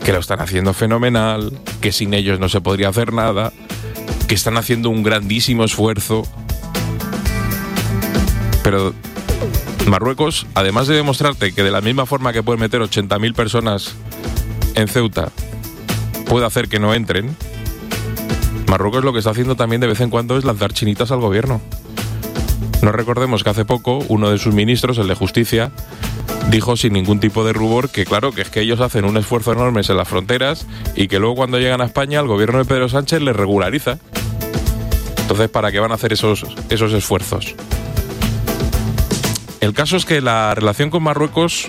que lo están haciendo fenomenal, que sin ellos no se podría hacer nada, que están haciendo un grandísimo esfuerzo. Pero Marruecos, además de demostrarte que de la misma forma que puede meter 80.000 personas en Ceuta, puede hacer que no entren, Marruecos lo que está haciendo también de vez en cuando es lanzar chinitas al gobierno. No recordemos que hace poco uno de sus ministros, el de Justicia, dijo sin ningún tipo de rubor que claro, que es que ellos hacen un esfuerzo enorme en las fronteras y que luego cuando llegan a España el gobierno de Pedro Sánchez les regulariza. Entonces, ¿para qué van a hacer esos esfuerzos? El caso es que la relación con Marruecos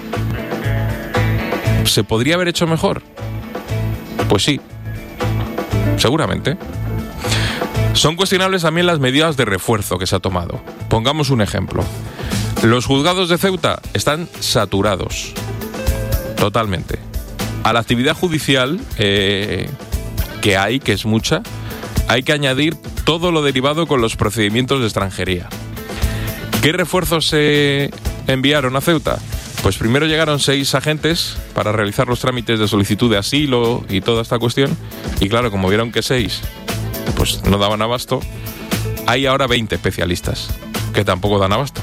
¿se podría haber hecho mejor? Pues sí, seguramente. Son cuestionables también las medidas de refuerzo que se ha tomado. Pongamos un ejemplo. Los juzgados de Ceuta están saturados. Totalmente. A la actividad judicial que es mucha, hay que añadir todo lo derivado con los procedimientos de extranjería. ¿Qué refuerzos se enviaron a Ceuta? Pues primero llegaron 6 agentes para realizar los trámites de solicitud de asilo y toda esta cuestión. Y claro, como vieron que 6 pues no daban abasto, hay ahora 20 especialistas que tampoco dan abasto.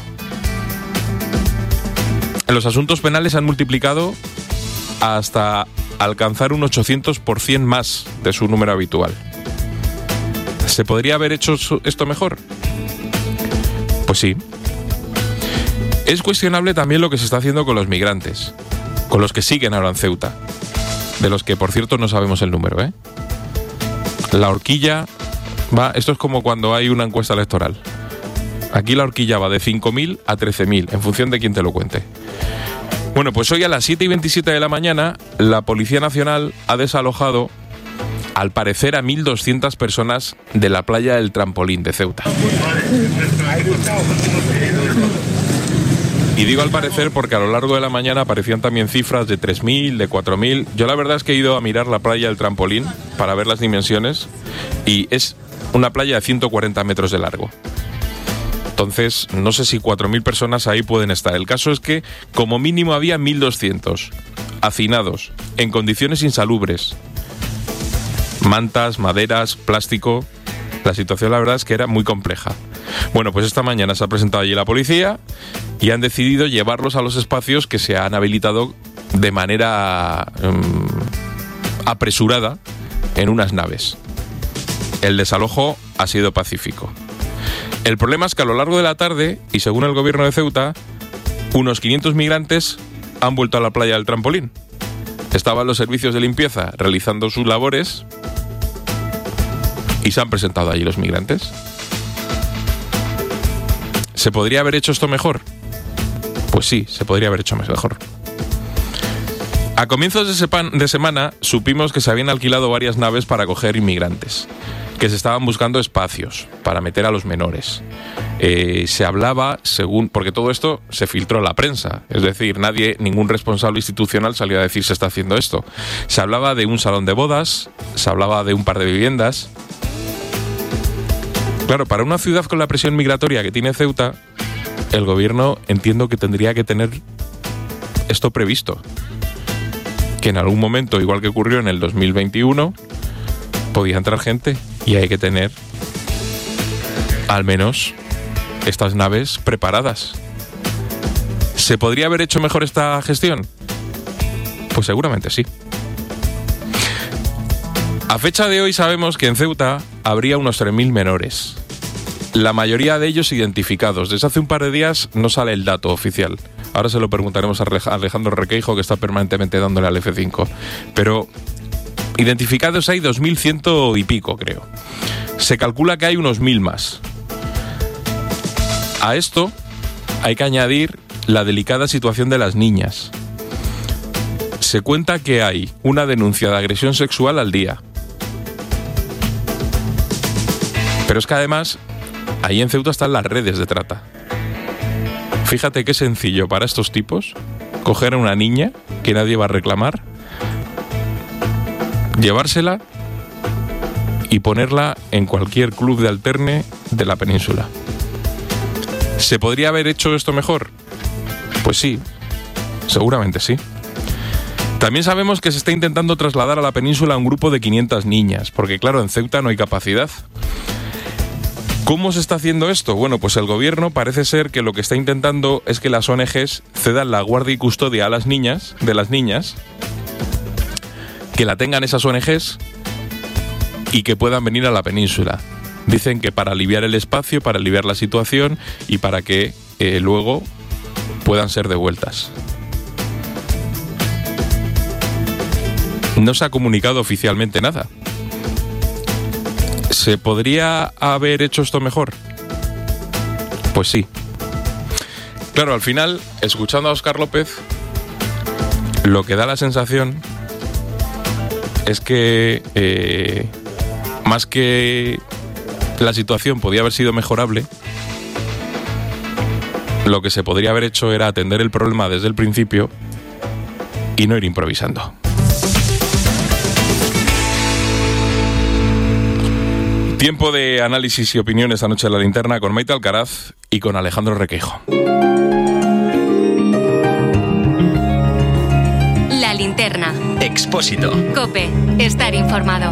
En los asuntos penales se han multiplicado hasta alcanzar un 800% más de su número habitual. ¿Se podría haber hecho esto mejor? Pues sí. Es cuestionable también lo que se está haciendo con los migrantes, con los que siguen ahora en Ceuta, de los que por cierto no sabemos el número, ¿eh? La horquilla va, esto es como cuando hay una encuesta electoral. Aquí la horquilla va de 5.000 a 13.000, en función de quién te lo cuente. Bueno, pues hoy a las 7:27 de la mañana, la Policía Nacional ha desalojado, al parecer, a 1.200 personas de la playa del Trampolín de Ceuta. Y digo al parecer porque a lo largo de la mañana aparecían también cifras de 3.000, de 4.000. Yo la verdad es que he ido a mirar la playa del Trampolín para ver las dimensiones y es una playa de 140 metros de largo. Entonces, no sé si 4.000 personas ahí pueden estar. El caso es que como mínimo había 1.200 hacinados, en condiciones insalubres. Mantas, maderas, plástico. La situación la verdad es que era muy compleja. Bueno, pues esta mañana se ha presentado allí la policía y han decidido llevarlos a los espacios que se han habilitado de manera apresurada en unas naves. El desalojo ha sido pacífico. El problema es que a lo largo de la tarde, y según el gobierno de Ceuta, unos 500 migrantes han vuelto a la playa del Trampolín. Estaban los servicios de limpieza realizando sus labores y se han presentado allí los migrantes. ¿Se podría haber hecho esto mejor? Pues sí, se podría haber hecho mejor. A comienzos de semana supimos que se habían alquilado varias naves para acoger inmigrantes, que se estaban buscando espacios para meter a los menores. Se hablaba, porque todo esto se filtró en la prensa, es decir, ningún responsable institucional salió a decir se está haciendo esto. Se hablaba de un salón de bodas, se hablaba de un par de viviendas. Claro, para una ciudad con la presión migratoria que tiene Ceuta, el gobierno entiendo que tendría que tener esto previsto. Que en algún momento, igual que ocurrió en el 2021, podía entrar gente y hay que tener al menos estas naves preparadas. ¿Se podría haber hecho mejor esta gestión? Pues seguramente sí. A fecha de hoy sabemos que en Ceuta habría unos 3.000 menores. La mayoría de ellos identificados. Desde hace un par de días no sale el dato oficial. Ahora se lo preguntaremos a Alejandro Requeijo, que está permanentemente dándole al F5. Pero identificados hay 2.100 y pico, creo. Se calcula que hay unos 1.000 más. A esto hay que añadir la delicada situación de las niñas. Se cuenta que hay una denuncia de agresión sexual al día. Pero es que además, ahí en Ceuta están las redes de trata. Fíjate qué sencillo para estos tipos coger a una niña que nadie va a reclamar, llevársela y ponerla en cualquier club de alterne de la península. ¿Se podría haber hecho esto mejor? Pues sí, seguramente sí. También sabemos que se está intentando trasladar a la península a un grupo de 500 niñas, porque claro, en Ceuta no hay capacidad. ¿Cómo se está haciendo esto? Bueno, pues el gobierno parece ser que lo que está intentando es que las ONGs cedan la guardia y custodia a las niñas, que la tengan esas ONGs y que puedan venir a la península. Dicen que para aliviar el espacio, para aliviar la situación y para que luego puedan ser devueltas. No se ha comunicado oficialmente nada. ¿Se podría haber hecho esto mejor? Pues sí. Claro, al final, escuchando a Óscar López, lo que da la sensación es que más que la situación podía haber sido mejorable, lo que se podría haber hecho era atender el problema desde el principio y no ir improvisando. Tiempo de análisis y opiniones anoche en La Linterna con Maite Alcaraz y con Alejandro Requeijo. La Linterna. Expósito. COPE. Estar informado.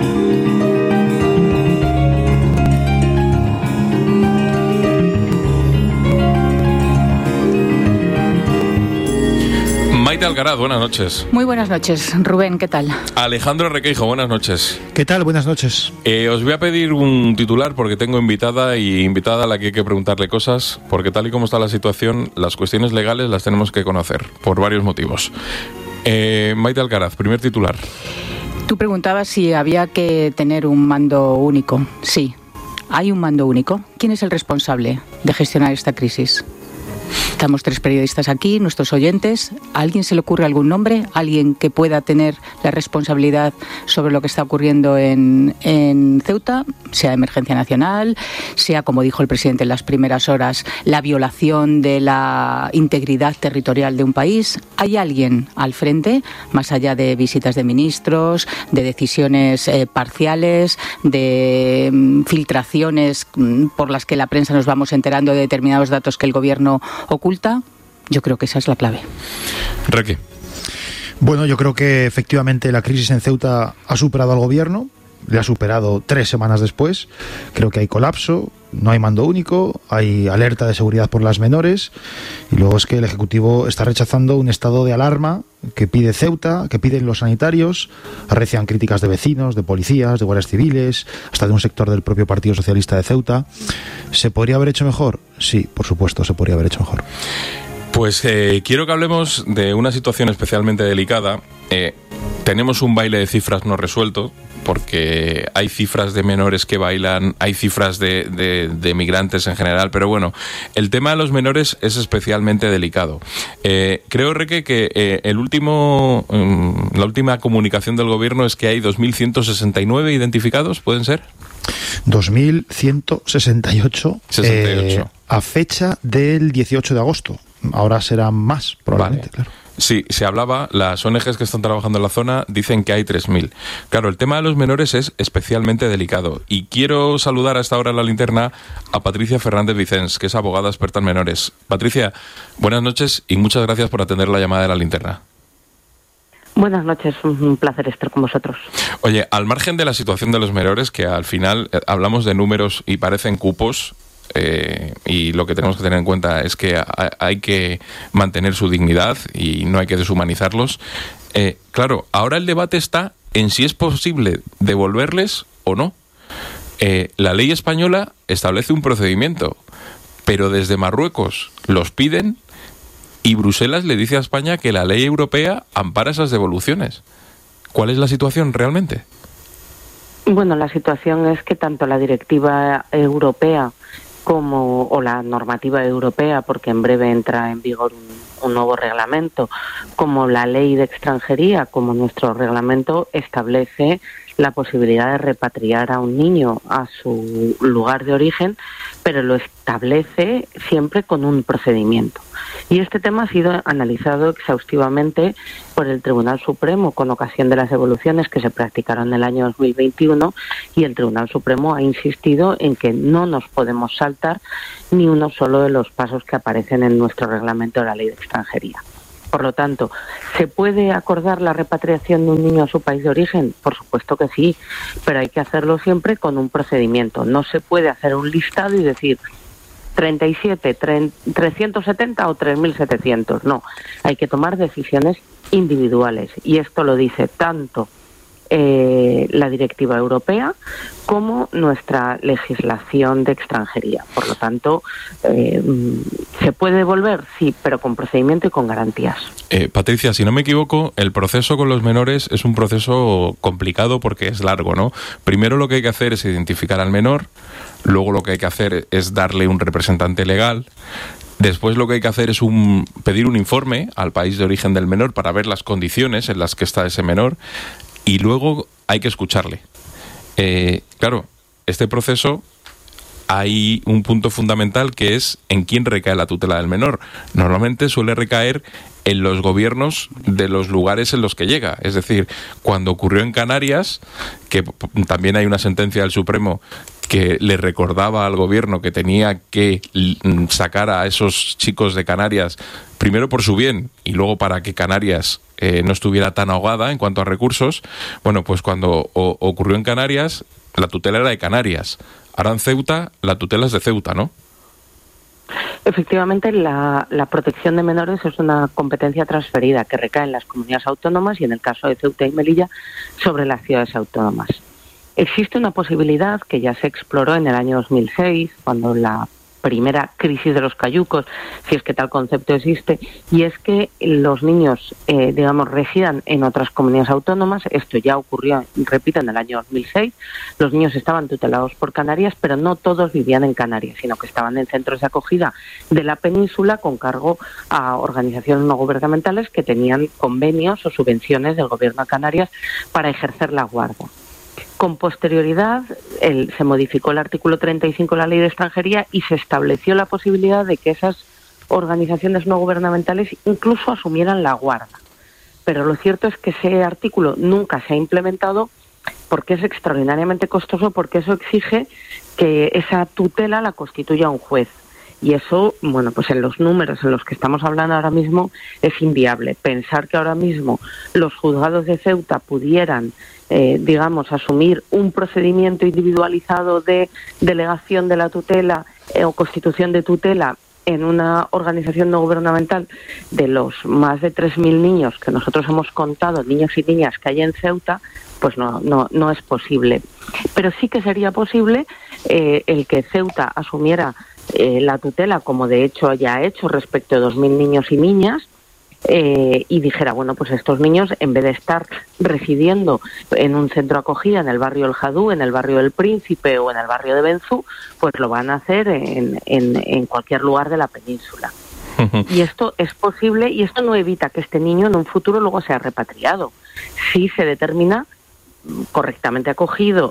Maite Alcaraz, buenas noches. Muy buenas noches, Rubén, ¿qué tal? Alejandro Requeijo, buenas noches. ¿Qué tal? Buenas noches. Os voy a pedir un titular porque tengo invitada a la que hay que preguntarle cosas, porque tal y como está la situación, las cuestiones legales las tenemos que conocer, por varios motivos. Maite Alcaraz, primer titular. Tú preguntabas si había que tener un mando único. Sí, hay un mando único. ¿Quién es el responsable de gestionar esta crisis? Estamos 3 periodistas aquí, nuestros oyentes. ¿A alguien se le ocurre algún nombre? ¿Alguien que pueda tener la responsabilidad sobre lo que está ocurriendo en Ceuta? Sea emergencia nacional, sea, como dijo el presidente en las primeras horas, la violación de la integridad territorial de un país. ¿Hay alguien al frente, más allá de visitas de ministros, de decisiones parciales, de filtraciones por las que la prensa nos vamos enterando de determinados datos que el gobierno oculta? Yo creo que esa es la clave. Reque. Bueno, yo creo que efectivamente la crisis en Ceuta ha superado al gobierno, le ha superado 3 semanas después. Creo que hay colapso, no hay mando único, hay alerta de seguridad por las menores y luego es que el Ejecutivo está rechazando un estado de alarma que pide Ceuta, que piden los sanitarios. Arrecian críticas de vecinos, de policías, de guardias civiles, hasta de un sector del propio Partido Socialista de Ceuta. ¿Se podría haber hecho mejor? Sí, por supuesto, se podría haber hecho mejor. Pues quiero que hablemos de una situación especialmente delicada. Tenemos un baile de cifras no resuelto, porque hay cifras de menores que bailan, hay cifras de migrantes en general, pero bueno, el tema de los menores es especialmente delicado. Creo, Reque, que la última comunicación del gobierno es que hay 2.169 identificados, ¿pueden ser? 2.168 a fecha del 18 de agosto. Ahora serán más, probablemente, vale. Claro. Sí, se hablaba, las ONGs que están trabajando en la zona dicen que hay 3.000. Claro, el tema de los menores es especialmente delicado. Y quiero saludar a esta hora en La Linterna a Patricia Fernández Vicens, que es abogada experta en menores. Patricia, buenas noches y muchas gracias por atender la llamada de La Linterna. Buenas noches, un placer estar con vosotros. Oye, al margen de la situación de los menores, que al final hablamos de números y parecen cupos, y lo que tenemos que tener en cuenta es que hay que mantener su dignidad y no hay que deshumanizarlos. Claro, ahora el debate está en si es posible devolverles o no. La ley española establece un procedimiento, pero desde Marruecos los piden y Bruselas le dice a España que la ley europea ampara esas devoluciones. ¿Cuál es la situación realmente? Bueno, la situación es que tanto la directiva europea o la normativa europea, porque en breve entra en vigor un nuevo reglamento, como la ley de extranjería, como nuestro reglamento establece la posibilidad de repatriar a un niño a su lugar de origen, pero lo establece siempre con un procedimiento. Y este tema ha sido analizado exhaustivamente por el Tribunal Supremo con ocasión de las devoluciones que se practicaron en el año 2021 y el Tribunal Supremo ha insistido en que no nos podemos saltar ni uno solo de los pasos que aparecen en nuestro reglamento de la ley de extranjería. Por lo tanto, ¿se puede acordar la repatriación de un niño a su país de origen? Por supuesto que sí, pero hay que hacerlo siempre con un procedimiento. No se puede hacer un listado y decir 37, 370 o 3.700. No, hay que tomar decisiones individuales. Y esto lo dice tanto la directiva europea como nuestra legislación de extranjería. Por lo tanto, ¿se puede devolver? Sí, pero con procedimiento y con garantías. Patricia, si no me equivoco, el proceso con los menores es un proceso complicado porque es largo, ¿no? Primero lo que hay que hacer es identificar al menor, luego lo que hay que hacer es darle un representante legal. Después lo que hay que hacer es pedir un informe al país de origen del menor para ver las condiciones en las que está ese menor. Y luego hay que escucharle. Claro, este proceso hay un punto fundamental que es en quién recae la tutela del menor. Normalmente suele recaer en los gobiernos de los lugares en los que llega. Es decir, cuando ocurrió en Canarias, que también hay una sentencia del Supremo que le recordaba al gobierno que tenía que sacar a esos chicos de Canarias, primero por su bien y luego para que Canarias no estuviera tan ahogada en cuanto a recursos. Bueno, pues cuando ocurrió en Canarias, la tutela era de Canarias. Ahora en Ceuta, la tutela es de Ceuta, ¿no? Efectivamente, la protección de menores es una competencia transferida que recae en las comunidades autónomas y, en el caso de Ceuta y Melilla, sobre las ciudades autónomas. Existe una posibilidad que ya se exploró en el año 2006, cuando la primera crisis de los cayucos, si es que tal concepto existe, y es que los niños, residan en otras comunidades autónomas. Esto ya ocurrió, repito, en el año 2006. Los niños estaban tutelados por Canarias, pero no todos vivían en Canarias, sino que estaban en centros de acogida de la península con cargo a organizaciones no gubernamentales que tenían convenios o subvenciones del gobierno de Canarias para ejercer la guarda. Con posterioridad se modificó el artículo 35 de la Ley de Extranjería y se estableció la posibilidad de que esas organizaciones no gubernamentales incluso asumieran la guarda. Pero lo cierto es que ese artículo nunca se ha implementado porque es extraordinariamente costoso, porque eso exige que esa tutela la constituya un juez. Y eso, bueno, pues en los números en los que estamos hablando ahora mismo es inviable. Pensar que ahora mismo los juzgados de Ceuta pudieran, asumir un procedimiento individualizado de delegación de la tutela o constitución de tutela en una organización no gubernamental de los más de 3.000 niños que nosotros hemos contado, niños y niñas que hay en Ceuta, pues no es posible. Pero sí que sería posible el que Ceuta asumiera la tutela, como de hecho ya ha hecho respecto de 2.000 niños y niñas, y dijera, bueno, pues estos niños, en vez de estar residiendo en un centro de acogida en el barrio El Jadú, en el barrio del Príncipe o en el barrio de Benzú, pues lo van a hacer en cualquier lugar de la península. Y esto es posible, y esto no evita que este niño en un futuro luego sea repatriado. Si se determina correctamente acogido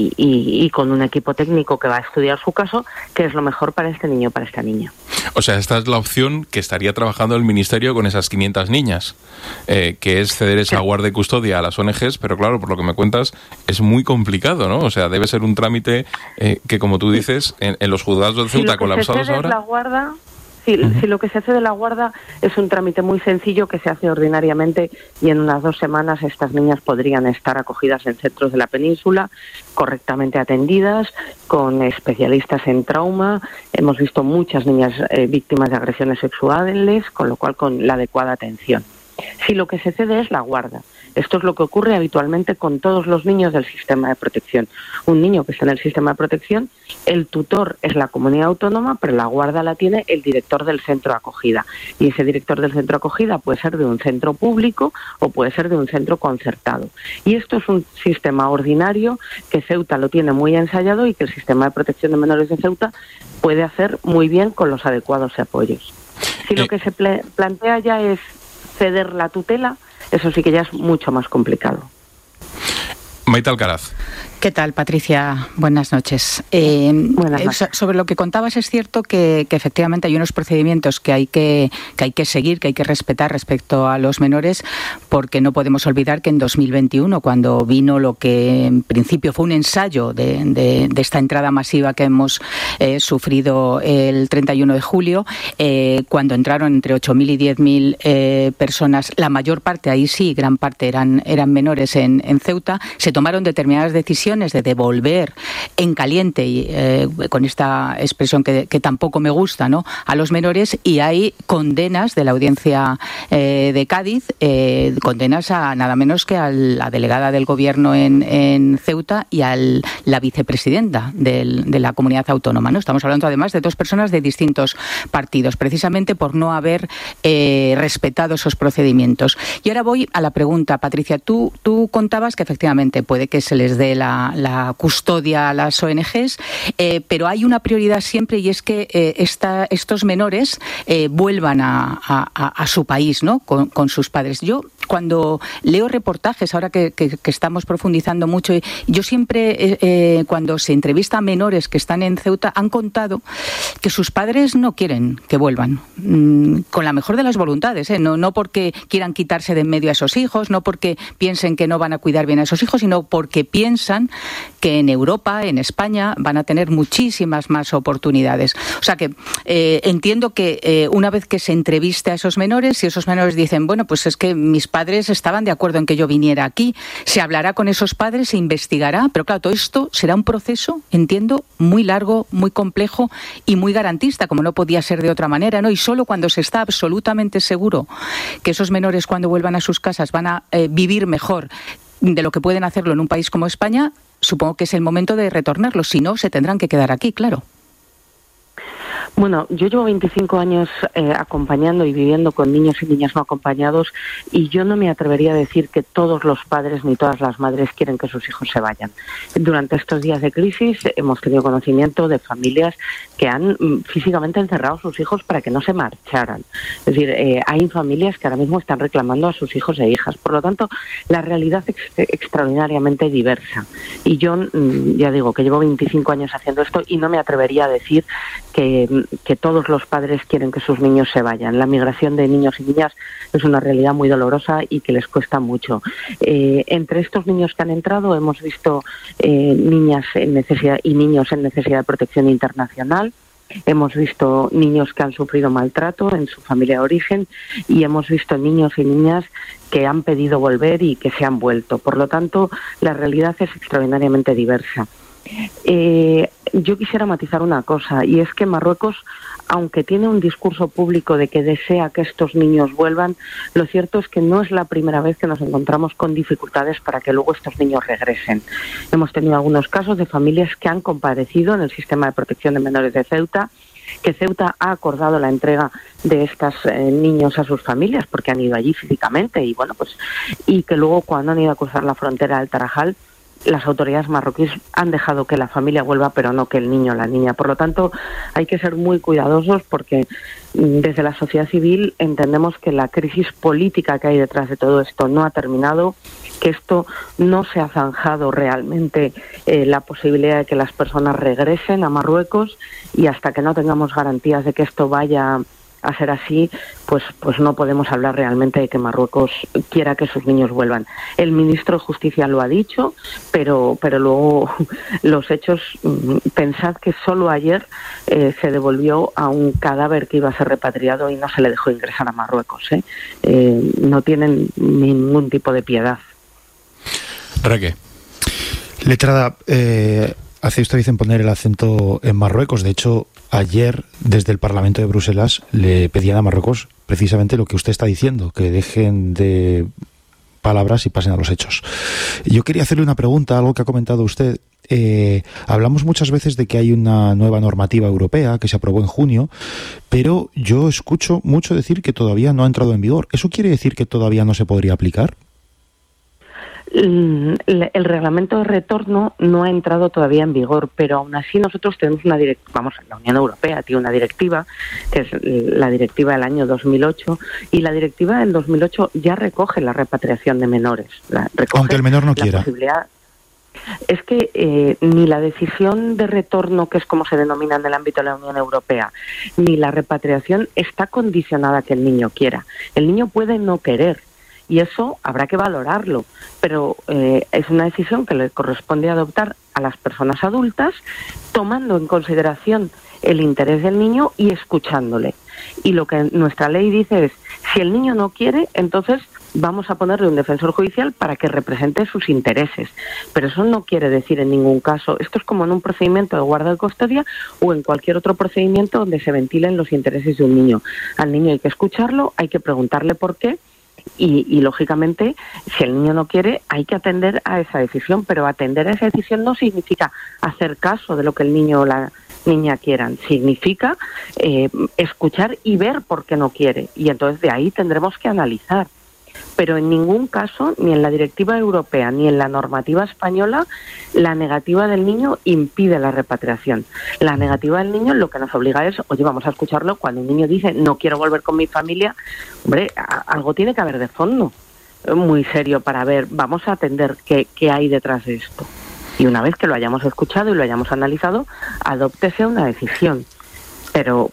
y con un equipo técnico que va a estudiar su caso, que es lo mejor para este niño o para esta niña. O sea, esta es la opción que estaría trabajando el Ministerio con esas 500 niñas, que es ceder esa guarda y custodia a las ONGs, pero claro, por lo que me cuentas, es muy complicado, ¿no? O sea, debe ser un trámite que, como tú dices, en los juzgados de Ceuta colapsados ahora... La guarda... Si lo que se hace de la guarda es un trámite muy sencillo que se hace ordinariamente, y en unas 2 semanas estas niñas podrían estar acogidas en centros de la península, correctamente atendidas, con especialistas en trauma. Hemos visto muchas niñas víctimas de agresiones sexuales, con lo cual con la adecuada atención. Si lo que se cede es la guarda, esto es lo que ocurre habitualmente con todos los niños del sistema de protección. Un niño que está en el sistema de protección, el tutor es la comunidad autónoma, pero la guarda la tiene el director del centro de acogida. Y ese director del centro de acogida puede ser de un centro público o puede ser de un centro concertado. Y esto es un sistema ordinario que Ceuta lo tiene muy ensayado y que el sistema de protección de menores de Ceuta puede hacer muy bien con los adecuados apoyos. Si lo que se plantea ya es ceder la tutela, eso sí que ya es mucho más complicado. Maite Alcaraz. ¿Qué tal, Patricia? Buenas noches. Buenas noches. Sobre lo que contabas, es cierto que efectivamente hay unos procedimientos que hay que seguir, que hay que respetar respecto a los menores, porque no podemos olvidar que en 2021, cuando vino lo que en principio fue un ensayo de esta entrada masiva que hemos sufrido el 31 de julio, cuando entraron entre 8.000 y 10.000 personas, la mayor parte, ahí sí, gran parte eran menores en Ceuta, se tomaron determinadas decisiones de devolver en caliente, y con esta expresión que tampoco me gusta, ¿no?, a los menores, y hay condenas de la audiencia de Cádiz, condenas a nada menos que a la delegada del gobierno en Ceuta y a la vicepresidenta de la comunidad autónoma, ¿no? Estamos hablando además de dos personas de distintos partidos, precisamente por no haber respetado esos procedimientos. Y ahora voy a la pregunta, Patricia. Tú contabas que efectivamente puede que se les dé la custodia a las ONGs, pero hay una prioridad siempre, y es que estos menores vuelvan a su país, ¿no?, con sus padres. Yo, cuando leo reportajes, ahora que estamos profundizando mucho, yo siempre, cuando se entrevista a menores que están en Ceuta, han contado que sus padres no quieren que vuelvan, con la mejor de las voluntades, no porque quieran quitarse de en medio a esos hijos, no porque piensen que no van a cuidar bien a esos hijos, sino porque piensan que en Europa, en España, van a tener muchísimas más oportunidades. O sea que entiendo que una vez que se entreviste a esos menores, si esos menores dicen, bueno, pues es que mis padres estaban de acuerdo en que yo viniera aquí, se hablará con esos padres, se investigará, pero claro, todo esto será un proceso, entiendo, muy largo, muy complejo y muy garantista, como no podía ser de otra manera, ¿no? Y solo cuando se está absolutamente seguro que esos menores, cuando vuelvan a sus casas, van a vivir mejor de lo que pueden hacerlo en un país como España, supongo que es el momento de retornarlos. Si no, se tendrán que quedar aquí, claro. Bueno, yo llevo 25 años acompañando y viviendo con niños y niñas no acompañados, y yo no me atrevería a decir que todos los padres ni todas las madres quieren que sus hijos se vayan. Durante estos días de crisis hemos tenido conocimiento de familias que han físicamente encerrado a sus hijos para que no se marcharan. Es decir, hay familias que ahora mismo están reclamando a sus hijos e hijas. Por lo tanto, la realidad es extraordinariamente diversa. Y yo, ya digo, que llevo 25 años haciendo esto y no me atrevería a decir que todos los padres quieren que sus niños se vayan. La migración de niños y niñas es una realidad muy dolorosa y que les cuesta mucho. Entre estos niños que han entrado hemos visto niñas en necesidad y niños en necesidad de protección internacional. Hemos visto niños que han sufrido maltrato en su familia de origen, y hemos visto niños y niñas que han pedido volver y que se han vuelto. Por lo tanto, la realidad es extraordinariamente diversa. Yo quisiera matizar una cosa, y es que Marruecos, aunque tiene un discurso público de que desea que estos niños vuelvan, lo cierto es que no es la primera vez que nos encontramos con dificultades para que luego estos niños regresen. Hemos tenido algunos casos de familias que han comparecido en el sistema de protección de menores de Ceuta, que Ceuta ha acordado la entrega de estos niños a sus familias porque han ido allí físicamente, y que luego, cuando han ido a cruzar la frontera del Tarajal, las autoridades marroquíes han dejado que la familia vuelva, pero no que el niño o la niña. Por lo tanto, hay que ser muy cuidadosos, porque desde la sociedad civil entendemos que la crisis política que hay detrás de todo esto no ha terminado, que esto no se ha zanjado realmente la posibilidad de que las personas regresen a Marruecos, y hasta que no tengamos garantías de que esto vaya a ser así, pues no podemos hablar realmente de que Marruecos quiera que sus niños vuelvan. El ministro de Justicia lo ha dicho, pero luego los hechos, pensad que solo ayer se devolvió a un cadáver que iba a ser repatriado y no se le dejó ingresar a Marruecos. No tienen ningún tipo de piedad. Raquel. Letrada, hace usted bien en poner el acento en Marruecos. De hecho, ayer, desde el Parlamento de Bruselas, le pedían a Marruecos precisamente lo que usted está diciendo, que dejen de palabras y pasen a los hechos. Yo quería hacerle una pregunta, algo que ha comentado usted. Hablamos muchas veces de que hay una nueva normativa europea que se aprobó en junio, pero yo escucho mucho decir que todavía no ha entrado en vigor. ¿Eso quiere decir que todavía no se podría aplicar? El reglamento de retorno no ha entrado todavía en vigor, pero aún así nosotros tenemos una directiva, la Unión Europea tiene una directiva, que es la directiva del año 2008, y la directiva del 2008 ya recoge la repatriación de menores. Aunque el menor no quiera. Es que ni la decisión de retorno, que es como se denomina en el ámbito de la Unión Europea, ni la repatriación está condicionada a que el niño quiera. El niño puede no querer y eso habrá que valorarlo, pero es una decisión que le corresponde adoptar a las personas adultas, tomando en consideración el interés del niño y escuchándole. Y lo que nuestra ley dice es, si el niño no quiere, entonces vamos a ponerle un defensor judicial para que represente sus intereses. Pero eso no quiere decir en ningún caso, esto es como en un procedimiento de guarda de custodia o en cualquier otro procedimiento donde se ventilen los intereses de un niño. Al niño hay que escucharlo, hay que preguntarle por qué y lógicamente, si el niño no quiere, hay que atender a esa decisión, pero atender a esa decisión no significa hacer caso de lo que el niño o la niña quieran, significa escuchar y ver por qué no quiere, y entonces de ahí tendremos que analizar. Pero en ningún caso, ni en la directiva europea ni en la normativa española, la negativa del niño impide la repatriación. La negativa del niño lo que nos obliga es, oye, vamos a escucharlo. Cuando un niño dice, no quiero volver con mi familia, hombre, algo tiene que haber de fondo, muy serio, para ver, vamos a atender qué hay detrás de esto. Y una vez que lo hayamos escuchado y lo hayamos analizado, adóptese una decisión. Pero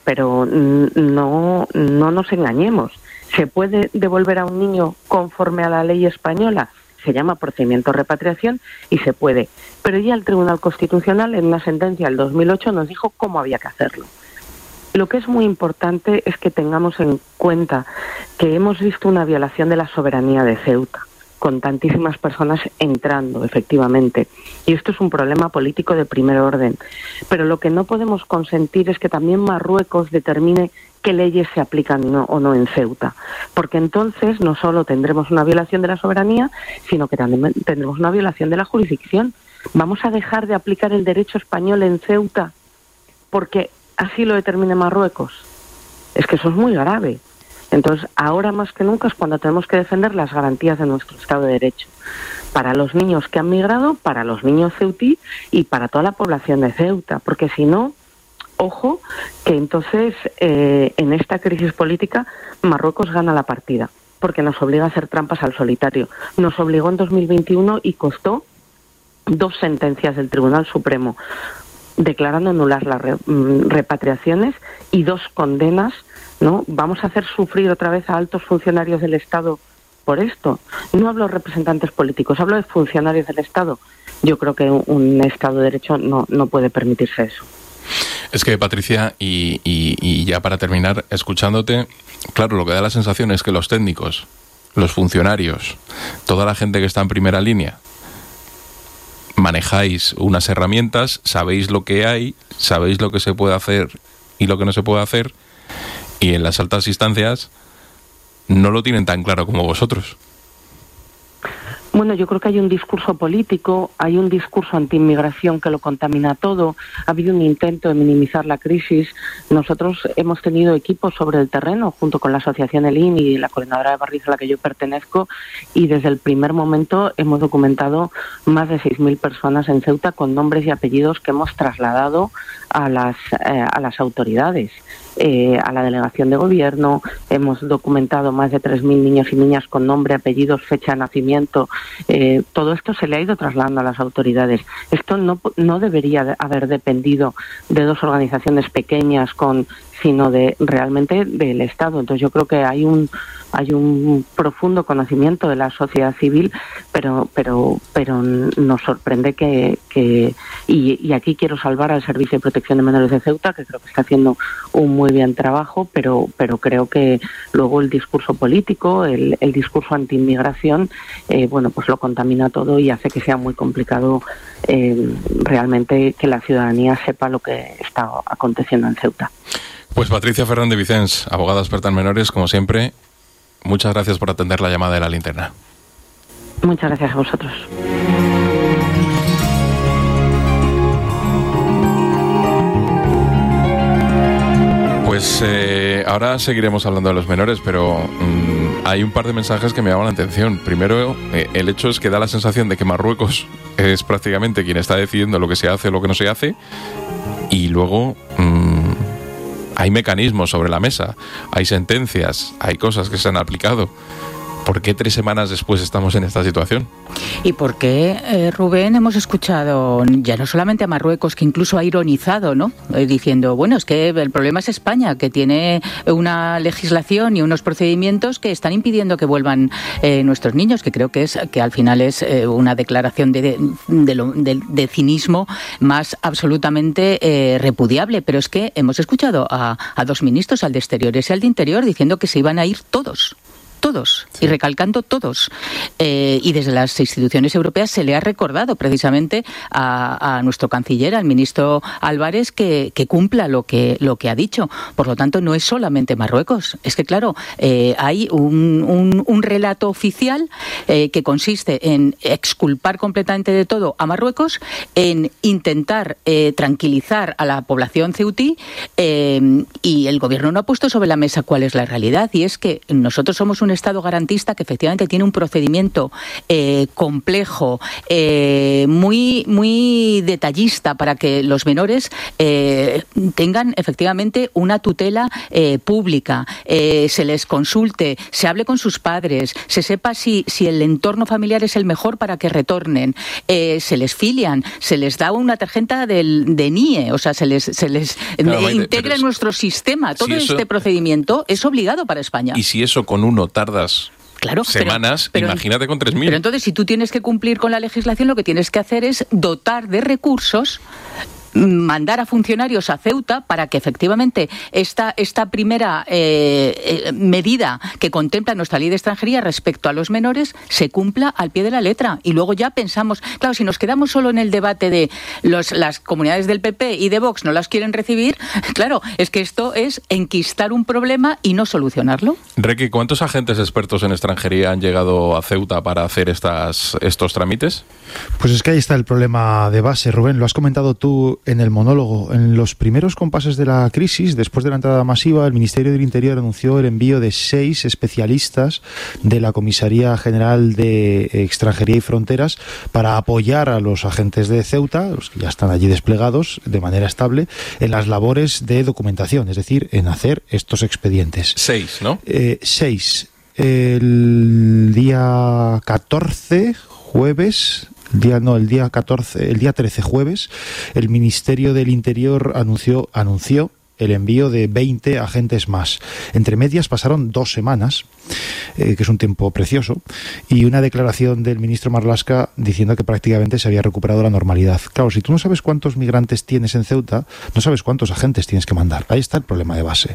no nos engañemos. ¿Se puede devolver a un niño conforme a la ley española? Se llama procedimiento de repatriación y se puede. Pero ya el Tribunal Constitucional, en una sentencia del 2008, nos dijo cómo había que hacerlo. Lo que es muy importante es que tengamos en cuenta que hemos visto una violación de la soberanía de Ceuta, con tantísimas personas entrando, efectivamente. Y esto es un problema político de primer orden. Pero lo que no podemos consentir es que también Marruecos determine qué leyes se aplican o no en Ceuta. Porque entonces no solo tendremos una violación de la soberanía, sino que también tendremos una violación de la jurisdicción. ¿Vamos a dejar de aplicar el derecho español en Ceuta porque así lo determine Marruecos? Es que eso es muy grave. Entonces, ahora más que nunca es cuando tenemos que defender las garantías de nuestro Estado de Derecho. Para los niños que han migrado, para los niños ceutí y para toda la población de Ceuta. Porque si no, ojo, que entonces en esta crisis política Marruecos gana la partida. Porque nos obliga a hacer trampas al solitario. Nos obligó en 2021 y costó 2 sentencias del Tribunal Supremo declarando nulas las repatriaciones y 2 condenas, ¿no? Vamos a hacer sufrir otra vez a altos funcionarios del Estado por esto. No hablo de representantes políticos, hablo de funcionarios del Estado. Yo creo que un Estado de Derecho no puede permitirse eso. Es que, Patricia, y ya para terminar, escuchándote, claro, lo que da la sensación es que los técnicos, los funcionarios, toda la gente que está en primera línea, manejáis unas herramientas, sabéis lo que hay, sabéis lo que se puede hacer y lo que no se puede hacer, y en las altas instancias no lo tienen tan claro como vosotros. Bueno, yo creo que hay un discurso político, hay un discurso anti-inmigración que lo contamina todo, ha habido un intento de minimizar la crisis. Nosotros hemos tenido equipos sobre el terreno, junto con la asociación ELIN y la coordinadora de barrios a la que yo pertenezco, y desde el primer momento hemos documentado más de 6.000 personas en Ceuta con nombres y apellidos que hemos trasladado a las autoridades. A la delegación de gobierno, hemos documentado más de 3.000 niños y niñas con nombre, apellidos, fecha de nacimiento. Todo esto se le ha ido trasladando a las autoridades. Esto no debería haber dependido de 2 organizaciones pequeñas sino realmente del Estado. Entonces yo creo que hay un profundo conocimiento de la sociedad civil, pero nos sorprende y aquí quiero salvar al Servicio de Protección de Menores de Ceuta, que creo que está haciendo un muy bien trabajo, pero creo que luego el discurso político, el discurso anti-inmigración, pues lo contamina todo y hace que sea muy complicado realmente que la ciudadanía sepa lo que está aconteciendo en Ceuta. Pues Patricia Fernández Vicens, abogada experta en menores, como siempre, muchas gracias por atender la llamada de La Linterna. Muchas gracias a vosotros. Pues ahora seguiremos hablando de los menores, pero hay un par de mensajes que me llaman la atención. Primero, el hecho es que da la sensación de que Marruecos es prácticamente quien está decidiendo lo que se hace o lo que no se hace, y luego hay mecanismos sobre la mesa, hay sentencias, hay cosas que se han aplicado. ¿Por qué 3 semanas después estamos en esta situación? ¿Y por qué, Rubén, hemos escuchado ya no solamente a Marruecos, que incluso ha ironizado, ¿no? Diciendo, bueno, es que el problema es España, que tiene una legislación y unos procedimientos que están impidiendo que vuelvan nuestros niños, que creo que al final es una declaración de cinismo más absolutamente repudiable. Pero es que hemos escuchado a dos ministros, al de Exteriores y al de Interior, diciendo que se iban a ir todos, sí. Y recalcando todos. Y desde las instituciones europeas se le ha recordado precisamente a nuestro canciller, al ministro Álvarez, que cumpla lo que ha dicho. Por lo tanto, no es solamente Marruecos. Es que, claro, hay un relato oficial que consiste en exculpar completamente de todo a Marruecos, en intentar tranquilizar a la población ceutí, y el gobierno no ha puesto sobre la mesa cuál es la realidad, y es que nosotros somos un Estado garantista que efectivamente tiene un procedimiento complejo, muy detallista, para que los menores tengan efectivamente una tutela pública, se les consulte, se hable con sus padres, se sepa si el entorno familiar es el mejor para que retornen, se les filian, se les da una tarjeta de NIE, o sea, se les integra en nuestro sistema. Todo este procedimiento es obligado para España. Y si eso con uno tardas semanas, pero imagínate con 3.000. Pero entonces, si tú tienes que cumplir con la legislación, lo que tienes que hacer es dotar de recursos, mandar a funcionarios a Ceuta para que efectivamente esta primera medida que contempla nuestra ley de extranjería respecto a los menores se cumpla al pie de la letra. Y luego ya pensamos, claro, si nos quedamos solo en el debate de las comunidades del PP y de Vox no las quieren recibir, claro, es que esto es enquistar un problema y no solucionarlo. Requi, ¿cuántos agentes expertos en extranjería han llegado a Ceuta para hacer estos trámites? Pues es que ahí está el problema de base, Rubén. Lo has comentado tú en el monólogo. En los primeros compases de la crisis, después de la entrada masiva, el Ministerio del Interior anunció el envío de 6 especialistas de la Comisaría General de Extranjería y Fronteras para apoyar a los agentes de Ceuta, los que ya están allí desplegados de manera estable, en las labores de documentación, es decir, en hacer estos expedientes. 6, ¿no? 6. El día 14, jueves... El día 13, jueves, el Ministerio del Interior anunció el envío de 20 agentes más. Entre medias pasaron 2 semanas, que es un tiempo precioso, y una declaración del ministro Marlaska diciendo que prácticamente se había recuperado la normalidad. Claro, si tú no sabes cuántos migrantes tienes en Ceuta, no sabes cuántos agentes tienes que mandar. Ahí está el problema de base.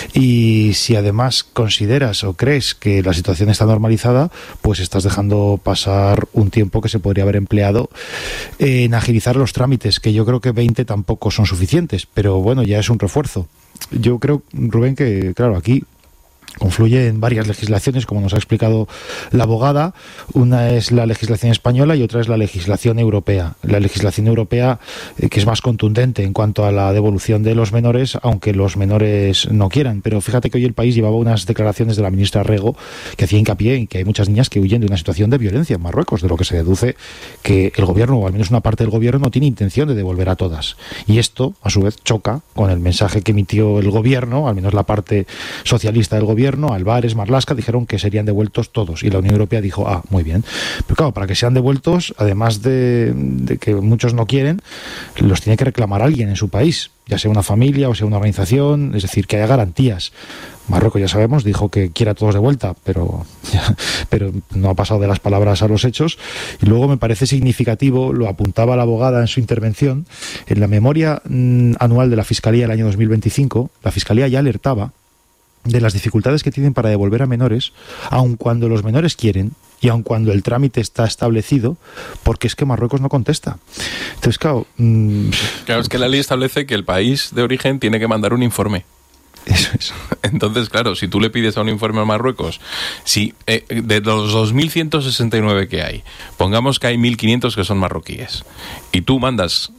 Y si además consideras o crees que la situación está normalizada, pues estás dejando pasar un tiempo que se podría haber empleado en agilizar los trámites, que yo creo que 20 tampoco son suficientes, pero bueno, ya es un refuerzo. Yo creo, Rubén, que claro, aquí confluye en varias legislaciones, como nos ha explicado la abogada. Una es la legislación española y otra es la legislación europea. La legislación europea, que es más contundente en cuanto a la devolución de los menores, aunque los menores no quieran. Pero fíjate que hoy el país llevaba unas declaraciones de la ministra Rego que hacía hincapié en que hay muchas niñas que huyen de una situación de violencia en Marruecos, de lo que se deduce que el gobierno, o al menos una parte del gobierno, no tiene intención de devolver a todas. Y esto, a su vez, choca con el mensaje que emitió el gobierno, al menos la parte socialista del gobierno. Álvarez, Marlaska dijeron que serían devueltos todos, y la Unión Europea dijo, muy bien. Pero claro, para que sean devueltos, además de que muchos no quieren, los tiene que reclamar alguien en su país, ya sea una familia o sea una organización, es decir, que haya garantías. Marruecos, ya sabemos, dijo que quiere a todos de vuelta, pero no ha pasado de las palabras a los hechos. Y luego me parece significativo, lo apuntaba la abogada en su intervención, en la memoria anual de la Fiscalía del año 2025, la Fiscalía ya alertaba de las dificultades que tienen para devolver a menores, aun cuando los menores quieren y aun cuando el trámite está establecido, porque es que Marruecos no contesta. Entonces, claro, es que la ley establece que el país de origen tiene que mandar un informe. Eso es. Entonces, claro, si tú le pides a un informe a Marruecos, si de los 2.169 que hay, pongamos que hay 1.500 que son marroquíes, y tú mandas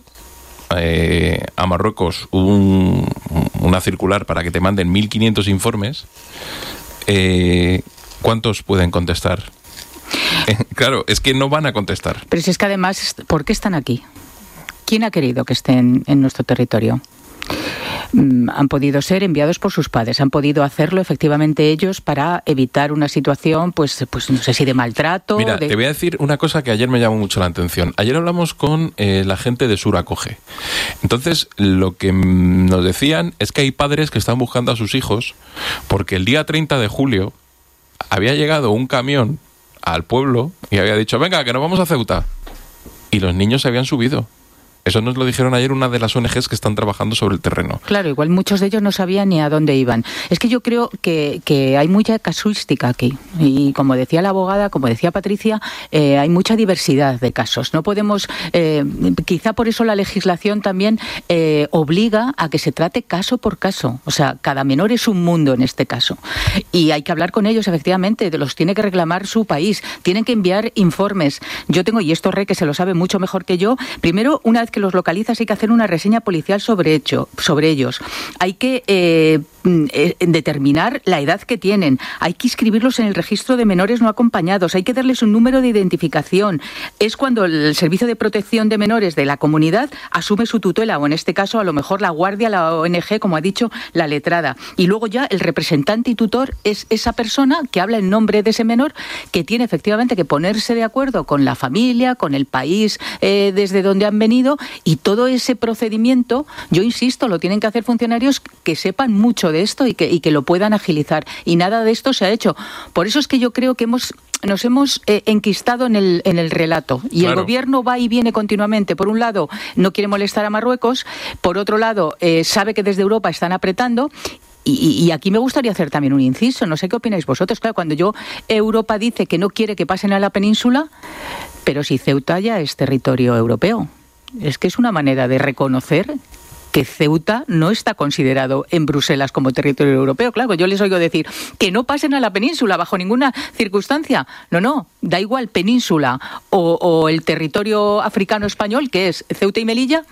a Marruecos una circular para que te manden 1.500 informes, ¿cuántos pueden contestar? Claro, es que no van a contestar. Pero si es que además, ¿por qué están aquí? ¿Quién ha querido que estén en nuestro territorio? han podido ser enviados por sus padres, han podido hacerlo efectivamente ellos para evitar una situación, pues no sé si de maltrato. Mira, te voy a decir una cosa que ayer me llamó mucho la atención. Ayer hablamos con la gente de Sur Acoge. Entonces, lo que nos decían es que hay padres que están buscando a sus hijos porque el día 30 de julio había llegado un camión al pueblo y había dicho, venga, que nos vamos a Ceuta. Y los niños se habían subido. Eso nos lo dijeron ayer una de las ONGs que están trabajando sobre el terreno. Claro, igual muchos de ellos no sabían ni a dónde iban. Es que yo creo que hay mucha casuística aquí. Y como decía la abogada, como decía Patricia, hay mucha diversidad de casos. No podemos, quizá por eso la legislación también obliga a que se trate caso por caso. O sea, cada menor es un mundo en este caso. Y hay que hablar con ellos, efectivamente. Los tiene que reclamar su país. Tienen que enviar informes. Yo tengo, y esto que se lo sabe mucho mejor que yo, primero, una vez que los localizas hay que hacer una reseña policial sobre ellos. Hay que determinar la edad que tienen. Hay que inscribirlos en el registro de menores no acompañados. Hay que darles un número de identificación. Es cuando el Servicio de Protección de Menores de la comunidad asume su tutela, o en este caso a lo mejor la guardia, la ONG, como ha dicho la letrada. Y luego ya el representante y tutor es esa persona que habla en nombre de ese menor, que tiene efectivamente que ponerse de acuerdo con la familia, con el país desde donde han venido. Y todo ese procedimiento, yo insisto, lo tienen que hacer funcionarios que sepan mucho de esto y que lo puedan agilizar. Y nada de esto se ha hecho. Por eso es que yo creo que nos hemos enquistado en el relato. Y claro, el gobierno va y viene continuamente. Por un lado, no quiere molestar a Marruecos. Por otro lado, sabe que desde Europa están apretando. Y aquí me gustaría hacer también un inciso. No sé qué opináis vosotros. Claro, cuando Europa dice que no quiere que pasen a la península, pero si Ceuta ya es territorio europeo. Es que es una manera de reconocer que Ceuta no está considerado en Bruselas como territorio europeo. Claro, yo les oigo decir que no pasen a la península bajo ninguna circunstancia. No, da igual península o el territorio africano español, que es Ceuta y Melilla,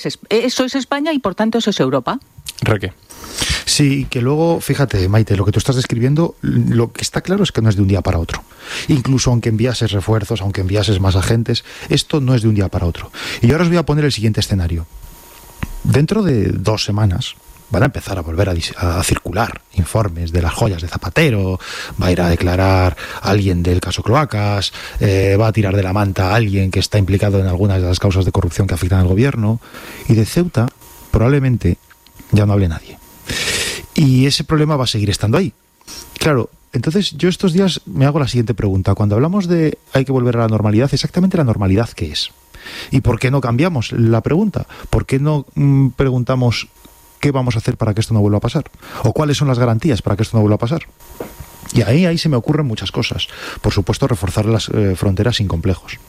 eso es España y por tanto eso es Europa. Raquel. Sí, que luego, fíjate, Maite, lo que tú estás describiendo, lo que está claro es que no es de un día para otro. Incluso aunque enviases refuerzos, aunque enviases más agentes, esto no es de un día para otro. Y ahora os voy a poner el siguiente escenario. Dentro de 2 semanas van a empezar a volver a circular informes de las joyas de Zapatero, va a ir a declarar a alguien del caso Cloacas, va a tirar de la manta a alguien que está implicado en algunas de las causas de corrupción que afectan al gobierno, y de Ceuta probablemente ya no hable nadie. Y ese problema va a seguir estando ahí. Claro, entonces yo estos días me hago la siguiente pregunta. Cuando hablamos de hay que volver a la normalidad, exactamente la normalidad ¿qué es? ¿Y por qué no cambiamos la pregunta? ¿Por qué no preguntamos qué vamos a hacer para que esto no vuelva a pasar? ¿O cuáles son las garantías para que esto no vuelva a pasar? Y ahí se me ocurren muchas cosas. Por supuesto, reforzar las fronteras sin complejos.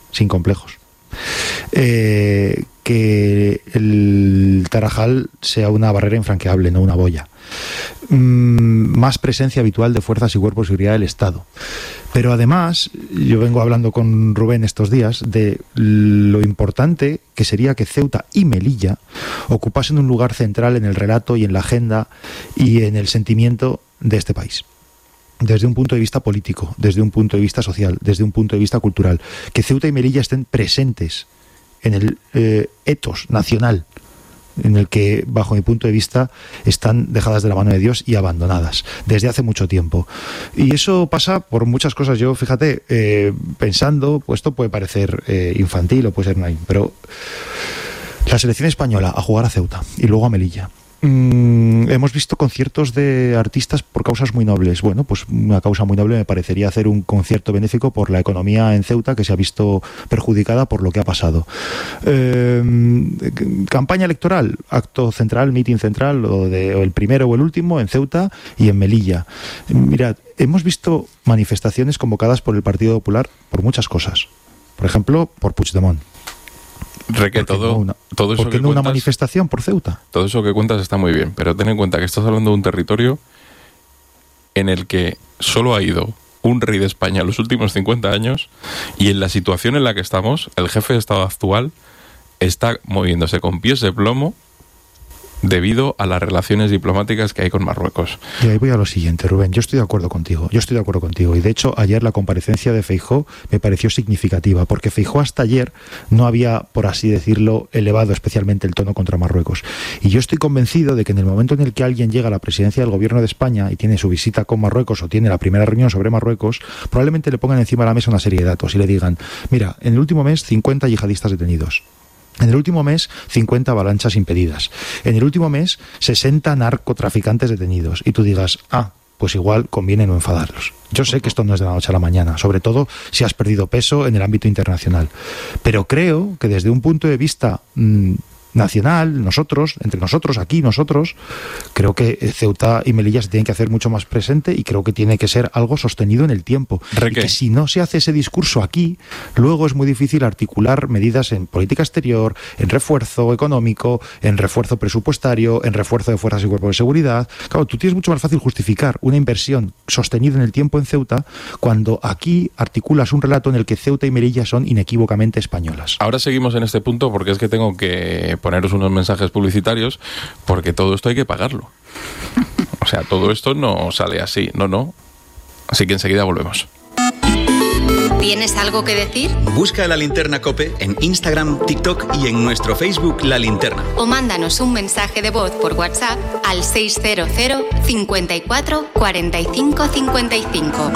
Que el Tarajal sea una barrera infranqueable, no una boya. Más presencia habitual de fuerzas y cuerpos de seguridad del Estado. Pero además, yo vengo hablando con Rubén estos días de lo importante que sería que Ceuta y Melilla ocupasen un lugar central en el relato y en la agenda y en el sentimiento de este país. Desde un punto de vista político, desde un punto de vista social, desde un punto de vista cultural. Que Ceuta y Melilla estén presentes en el etos nacional, en el que, bajo mi punto de vista, están dejadas de la mano de Dios y abandonadas desde hace mucho tiempo. Y eso pasa por muchas cosas. Yo, fíjate, pensando, pues esto puede parecer infantil o puede ser naif, pero la selección española a jugar a Ceuta y luego a Melilla. Hemos visto conciertos de artistas por causas muy nobles. Bueno, pues una causa muy noble me parecería hacer un concierto benéfico por la economía en Ceuta, que se ha visto perjudicada por lo que ha pasado. Campaña electoral, acto central, meeting central, o el primero o el último en Ceuta y en Melilla. Mirad, hemos visto manifestaciones convocadas por el Partido Popular por muchas cosas. Por ejemplo, por Puigdemont. Reque, todo eso ¿por qué no una manifestación por Ceuta? Todo eso que cuentas está muy bien, pero ten en cuenta que estás hablando de un territorio en el que solo ha ido un rey de España en los últimos 50 años, y en la situación en la que estamos, el jefe de Estado actual está moviéndose con pies de plomo debido a las relaciones diplomáticas que hay con Marruecos. Y ahí voy a lo siguiente, Rubén. Yo estoy de acuerdo contigo. Y de hecho, ayer la comparecencia de Feijóo me pareció significativa, porque Feijóo hasta ayer no había, por así decirlo, elevado especialmente el tono contra Marruecos. Y yo estoy convencido de que en el momento en el que alguien llega a la presidencia del gobierno de España y tiene su visita con Marruecos o tiene la primera reunión sobre Marruecos, probablemente le pongan encima de la mesa una serie de datos y le digan: mira, en el último mes 50 yihadistas detenidos. En el último mes, 50 avalanchas impedidas. En el último mes, 60 narcotraficantes detenidos. Y tú digas: pues igual conviene no enfadarlos. Yo sé que esto no es de la noche a la mañana, sobre todo si has perdido peso en el ámbito internacional. Pero creo que desde un punto de vista nacional, entre nosotros, creo que Ceuta y Melilla se tienen que hacer mucho más presente y creo que tiene que ser algo sostenido en el tiempo. Y que si no se hace ese discurso aquí, luego es muy difícil articular medidas en política exterior, en refuerzo económico, en refuerzo presupuestario, en refuerzo de fuerzas y cuerpos de seguridad. Claro, tú tienes mucho más fácil justificar una inversión sostenida en el tiempo en Ceuta cuando aquí articulas un relato en el que Ceuta y Melilla son inequívocamente españolas. Ahora seguimos en este punto porque es que tengo que poneros unos mensajes publicitarios, porque todo esto hay que pagarlo. O sea, todo esto no sale así, no. Así que enseguida volvemos. ¿Tienes algo que decir? Busca La Linterna COPE en Instagram, TikTok y en nuestro Facebook La Linterna. O mándanos un mensaje de voz por WhatsApp al 600 54 45 55.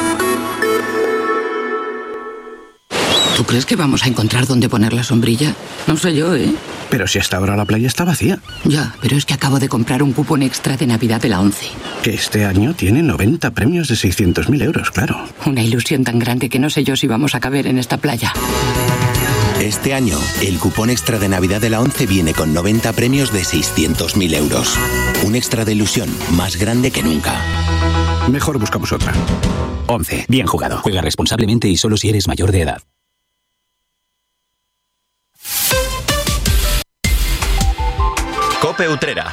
¿Tú crees que vamos a encontrar dónde poner la sombrilla? No sé yo, ¿eh? Pero si hasta ahora la playa está vacía. Ya, pero es que acabo de comprar un cupón extra de Navidad de la ONCE. Que este año tiene 90 premios de 600.000 euros, claro. Una ilusión tan grande que no sé yo si vamos a caber en esta playa. Este año, el cupón extra de Navidad de la ONCE viene con 90 premios de 600.000 euros. Un extra de ilusión más grande que nunca. Mejor buscamos otra. ONCE. Bien jugado. Juega responsablemente y solo si eres mayor de edad. COPE Utrera.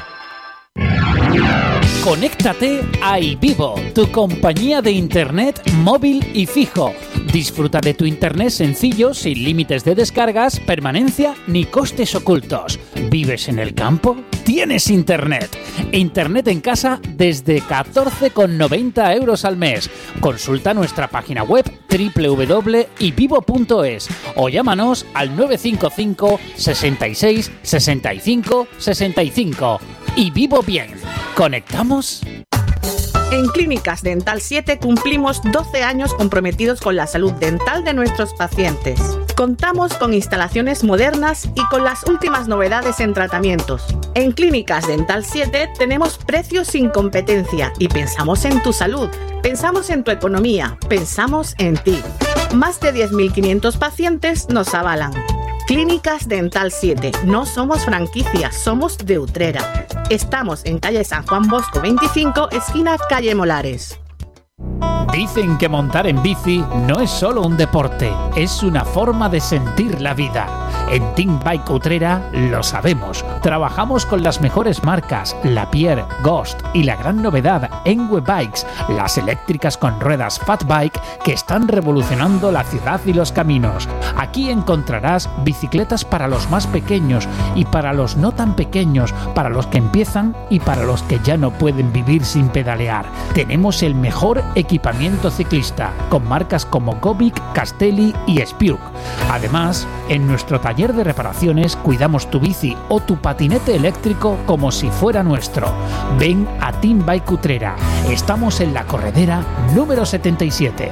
Conéctate a iVivo, tu compañía de internet móvil y fijo. Disfruta de tu internet sencillo, sin límites de descargas, permanencia ni costes ocultos. ¿Vives en el campo? ¡Tienes internet! Internet en casa desde 14,90 euros al mes. Consulta nuestra página web www.ivivo.es o llámanos al 955 66 65 65. Y vivo bien. ¿Conectamos? En Clínicas Dental 7 cumplimos 12 años comprometidos con la salud dental de nuestros pacientes. Contamos con instalaciones modernas y con las últimas novedades en tratamientos. En Clínicas Dental 7 tenemos precios sin competencia y pensamos en tu salud, pensamos en tu economía, pensamos en ti. Más de 10.500 pacientes nos avalan. Clínicas Dental 7. No somos franquicias, somos de Utrera. Estamos en calle San Juan Bosco 25, esquina calle Molares. Dicen que montar en bici no es solo un deporte, es una forma de sentir la vida. En Team Bike Utrera lo sabemos. Trabajamos con las mejores marcas, Lapierre, Ghost y la gran novedad, Enwe Bikes, las eléctricas con ruedas Fat Bike que están revolucionando la ciudad y los caminos. Aquí encontrarás bicicletas para los más pequeños y para los no tan pequeños, para los que empiezan y para los que ya no pueden vivir sin pedalear. Tenemos el mejor equipamiento ciclista, con marcas como Gobic, Castelli y Spiuk. Además, en nuestro taller de reparaciones cuidamos tu bici o tu patinete eléctrico como si fuera nuestro. Ven a Team Bike Utrera. Estamos en la corredera número 77.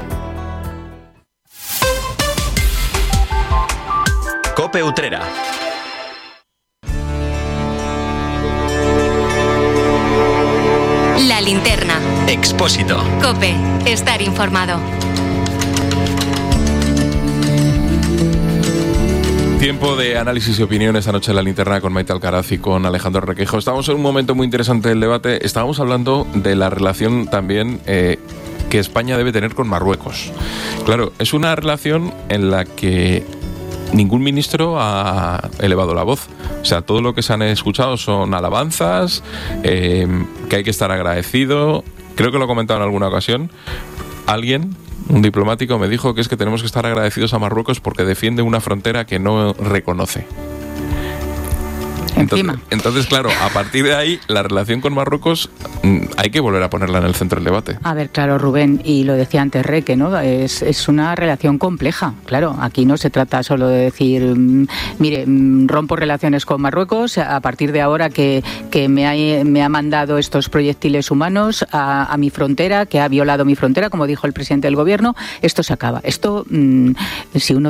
COPE Utrera. La linterna. Expósito. COPE. Estar informado. Tiempo de análisis y opinión esta noche en La Linterna con Maite Alcaraz y con Alejandro Requejo. Estamos en un momento muy interesante del debate. Estábamos hablando de la relación también que España debe tener con Marruecos. Claro, es una relación en la que ningún ministro ha elevado la voz. O sea, todo lo que se han escuchado son alabanzas, que hay que estar agradecido. Creo que lo he comentado en alguna ocasión. Un diplomático me dijo que es que tenemos que estar agradecidos a Marruecos porque defiende una frontera que no reconoce. Entonces, claro, a partir de ahí, la relación con Marruecos hay que volver a ponerla en el centro del debate. A ver, claro, Rubén, y lo decía antes Reque, ¿no? Es una relación compleja. Claro, aquí no se trata solo de decir, mire, rompo relaciones con Marruecos a partir de ahora que me ha mandado estos proyectiles humanos a mi frontera, que ha violado mi frontera, como dijo el presidente del gobierno. Esto se acaba. Esto, si uno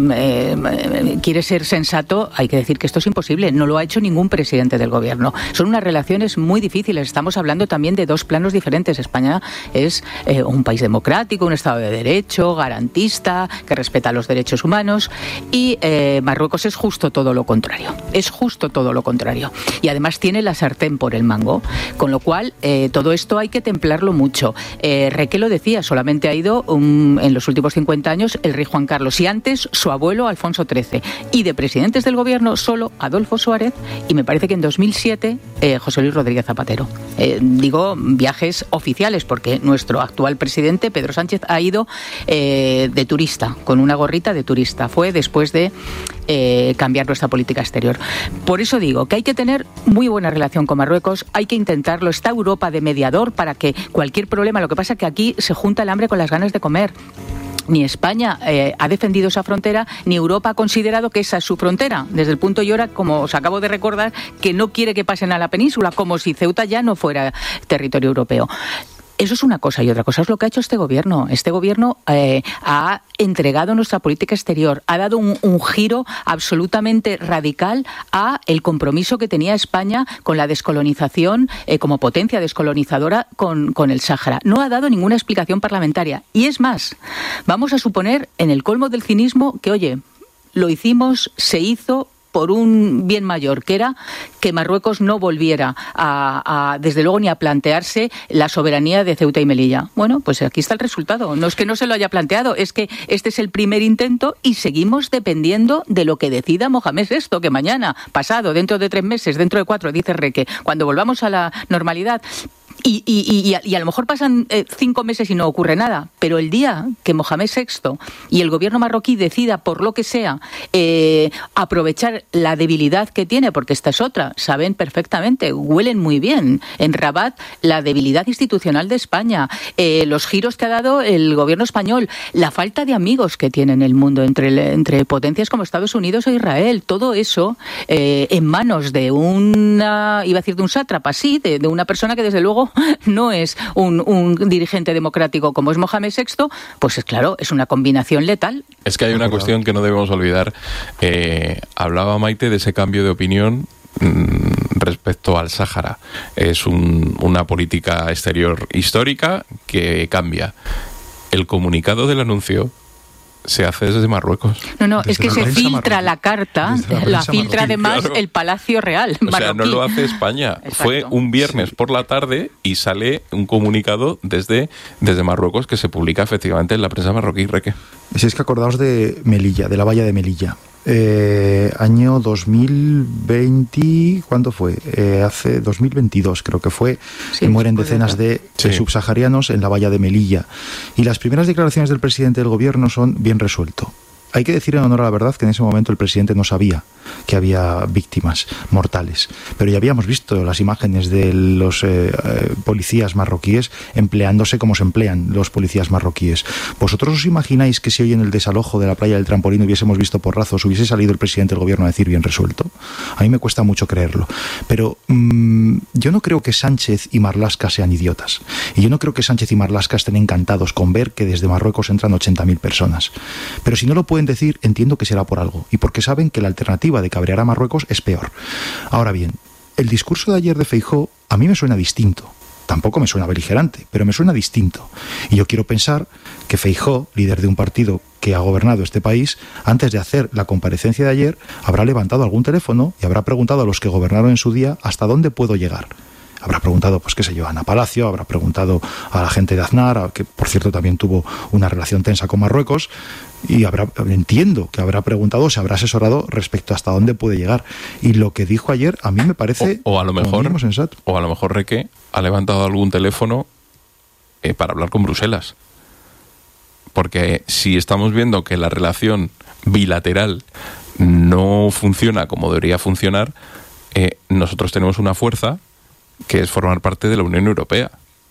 quiere ser sensato, hay que decir que esto es imposible. No lo ha hecho ningún presidente del gobierno. Son unas relaciones muy difíciles. Estamos hablando también de dos planos diferentes. España es un país democrático, un Estado de Derecho, garantista, que respeta los derechos humanos, y Marruecos es justo todo lo contrario. Es justo todo lo contrario. Y además tiene la sartén por el mango. Con lo cual, todo esto hay que templarlo mucho. Reque lo decía, solamente ha ido en los últimos 50 años el rey Juan Carlos, y antes su abuelo Alfonso XIII. Y de presidentes del gobierno solo Adolfo Suárez, y me parece que en 2007 José Luis Rodríguez Zapatero. Digo viajes oficiales, porque nuestro actual presidente Pedro Sánchez ha ido de turista, con una gorrita de turista. Fue después de cambiar nuestra política exterior. Por eso digo que hay que tener muy buena relación con Marruecos, hay que intentarlo. Está Europa de mediador para que cualquier problema, lo que pasa es que aquí se junta el hambre con las ganas de comer. Ni España ha defendido esa frontera, ni Europa ha considerado que esa es su frontera. Desde el punto y hora, como os acabo de recordar, que no quiere que pasen a la península, como si Ceuta ya no fuera territorio europeo. Eso es una cosa, y otra cosa es lo que ha hecho este gobierno. Este gobierno ha entregado nuestra política exterior, ha dado un giro absolutamente radical a el compromiso que tenía España con la descolonización, como potencia descolonizadora con el Sáhara. No ha dado ninguna explicación parlamentaria. Y es más, vamos a suponer, en el colmo del cinismo, que, oye, lo hicimos, se hizo por un bien mayor, que era que Marruecos no volviera desde luego, ni a plantearse la soberanía de Ceuta y Melilla. Bueno, pues aquí está el resultado. No es que no se lo haya planteado, es que este es el primer intento y seguimos dependiendo de lo que decida Mohamed VI, que mañana, pasado, dentro de 3 meses, dentro de 4, dice Reque, cuando volvamos a la normalidad. Y a lo mejor pasan 5 meses y no ocurre nada, pero el día que Mohamed VI y el gobierno marroquí decida, por lo que sea, aprovechar la debilidad que tiene, porque esta es otra, saben perfectamente, huelen muy bien en Rabat la debilidad institucional de España, los giros que ha dado el gobierno español, la falta de amigos que tiene en el mundo entre potencias como Estados Unidos o Israel, todo eso en manos de un sátrapa, sí, de una persona que desde luego no es un dirigente democrático como es Mohamed VI, pues es claro, es una combinación letal. Es que hay una cuestión que no debemos olvidar. Hablaba Maite de ese cambio de opinión respecto al Sáhara. Es una política exterior histórica que cambia. El comunicado del anuncio se hace desde Marruecos. No, es que se filtra la carta, la filtra además claro. El Palacio Real marroquí. O sea, no lo hace España. Exacto. Fue un viernes por la tarde y sale un comunicado desde Marruecos que se publica efectivamente en la prensa marroquí. Reque. Si es que acordaos de Melilla, de la valla de Melilla. Año 2020, ¿cuándo fue? Hace 2022 creo que fue, sí, mueren decenas de subsaharianos en la valla de Melilla. Y las primeras declaraciones del presidente del gobierno son bien resuelto. Hay que decir en honor a la verdad que en ese momento el presidente no sabía que había víctimas mortales, pero ya habíamos visto las imágenes de los policías marroquíes empleándose como se emplean los policías marroquíes. ¿Vosotros os imagináis que si hoy en el desalojo de la playa del Trampolín hubiésemos visto porrazos, hubiese salido el presidente del gobierno a decir bien resuelto? A mí me cuesta mucho creerlo, pero yo no creo que Sánchez y Marlaska sean idiotas, y yo no creo que Sánchez y Marlaska estén encantados con ver que desde Marruecos entran 80.000 personas, pero si no lo pueden decir, entiendo que será por algo, y porque saben que la alternativa de cabrear a Marruecos es peor. Ahora bien, el discurso de ayer de Feijóo a mí me suena distinto. Tampoco me suena beligerante, pero me suena distinto. Y yo quiero pensar que Feijóo, líder de un partido que ha gobernado este país, antes de hacer la comparecencia de ayer, habrá levantado algún teléfono y habrá preguntado a los que gobernaron en su día hasta dónde puedo llegar. Habrá preguntado, pues qué sé yo, a Ana Palacio, habrá preguntado a la gente de Aznar, que por cierto también tuvo una relación tensa con Marruecos, y entiendo que habrá preguntado, se habrá asesorado respecto a hasta dónde puede llegar. Y lo que dijo ayer a mí me parece o a lo mejor sensato. O a lo mejor Reque ha levantado algún teléfono para hablar con Bruselas. Porque si estamos viendo que la relación bilateral no funciona como debería funcionar, nosotros tenemos una fuerza que es formar parte de la Unión Europea.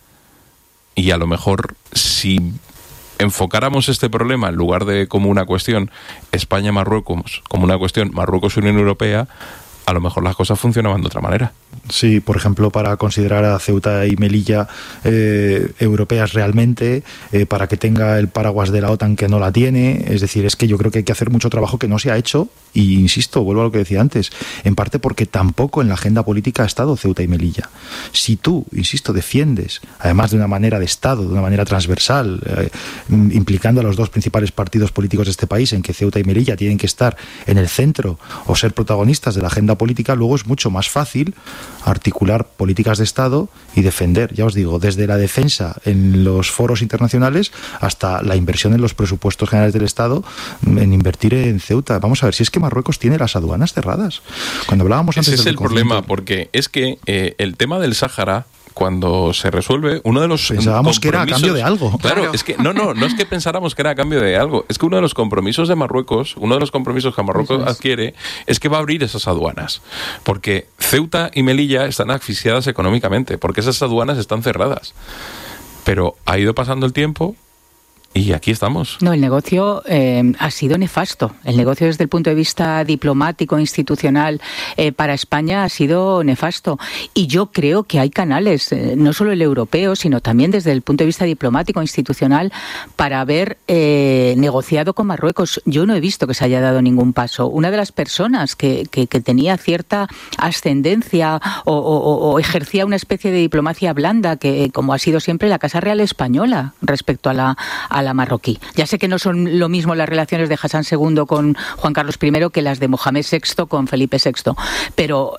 Y a lo mejor, si enfocáramos este problema en lugar de como una cuestión España-Marruecos, como una cuestión Marruecos-Unión Europea, a lo mejor las cosas funcionaban de otra manera. Sí, por ejemplo, para considerar a Ceuta y Melilla europeas realmente, para que tenga el paraguas de la OTAN que no la tiene. Es decir, es que yo creo que hay que hacer mucho trabajo que no se ha hecho, y insisto, vuelvo a lo que decía antes, en parte porque tampoco en la agenda política ha estado Ceuta y Melilla. Si tú, insisto, defiendes, además de una manera de Estado, de una manera transversal, implicando a los dos principales partidos políticos de este país, en que Ceuta y Melilla tienen que estar en el centro o ser protagonistas de la agenda política, luego es mucho más fácil articular políticas de Estado y defender, ya os digo, desde la defensa en los foros internacionales hasta la inversión en los presupuestos generales del Estado, en invertir en Ceuta. Vamos a ver, si es que Marruecos tiene las aduanas cerradas. Cuando hablábamos antes ese es el problema, porque es que el tema del Sáhara, cuando se resuelve, uno de los pensábamos que era a cambio de algo. Claro, es que no es que pensáramos que era a cambio de algo, es que uno de los compromisos de Marruecos, uno de los compromisos que Marruecos adquiere, es que va a abrir esas aduanas, porque Ceuta y Melilla están asfixiadas económicamente, porque esas aduanas están cerradas. Pero ha ido pasando el tiempo y aquí estamos. No, el negocio ha sido nefasto. El negocio desde el punto de vista diplomático, institucional, para España ha sido nefasto. Y yo creo que hay canales, no solo el europeo, sino también desde el punto de vista diplomático, institucional, para haber negociado con Marruecos. Yo no he visto que se haya dado ningún paso. Una de las personas que tenía cierta ascendencia o ejercía una especie de diplomacia blanda, que como ha sido siempre la Casa Real Española respecto a la marroquí. Ya sé que no son lo mismo las relaciones de Hassan II con Juan Carlos I que las de Mohamed VI con Felipe VI, pero,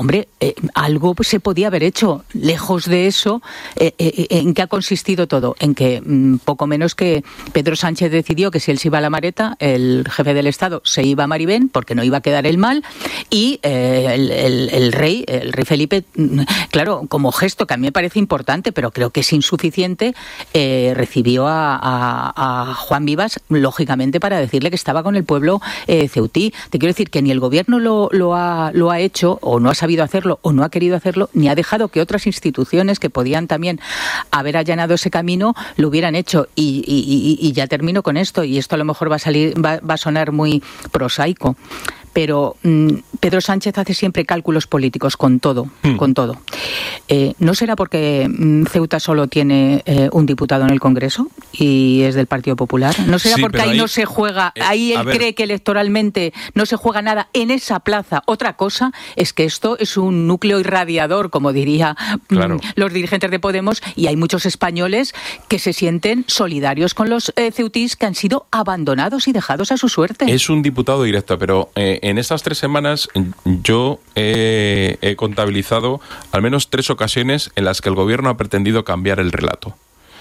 algo se podía haber hecho. Lejos de eso, ¿en qué ha consistido todo? En que poco menos que Pedro Sánchez decidió que si él se iba a la Mareta, el jefe del Estado se iba a Maribén, porque no iba a quedar él mal, y el rey Felipe, claro, como gesto que a mí me parece importante, pero creo que es insuficiente, recibió a Juan Vivas, lógicamente, para decirle que estaba con el pueblo ceutí. Te quiero decir que ni el gobierno lo ha hecho, o no ha sabido hacerlo, o no ha querido hacerlo, ni ha dejado que otras instituciones que podían también haber allanado ese camino lo hubieran hecho. Y ya termino con esto, y esto a lo mejor va a sonar muy prosaico, pero Pedro Sánchez hace siempre cálculos políticos con todo, con todo. ¿No será porque Ceuta solo tiene un diputado en el Congreso y es del Partido Popular? ¿No será porque ahí no se juega, ahí él cree que electoralmente no se juega nada en esa plaza? Otra cosa es que esto es un núcleo irradiador, como diría los dirigentes de Podemos, y hay muchos españoles que se sienten solidarios con los ceutís que han sido abandonados y dejados a su suerte. Es un diputado directo, pero en estas 3 semanas yo he contabilizado al menos 3 ocasiones en las que el gobierno ha pretendido cambiar el relato.